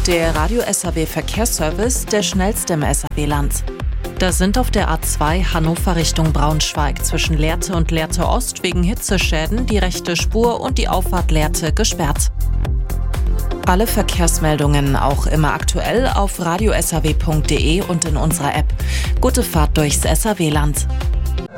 Der Radio SAW Verkehrsservice, der schnellste im SAW-Land. Da sind auf der A2 Hannover Richtung Braunschweig zwischen Lehrte und Lehrte Ost wegen Hitzeschäden die rechte Spur und die Auffahrt Lehrte gesperrt. Alle Verkehrsmeldungen auch immer aktuell auf radiosaw.de und in unserer App. Gute Fahrt durchs SAW-Land.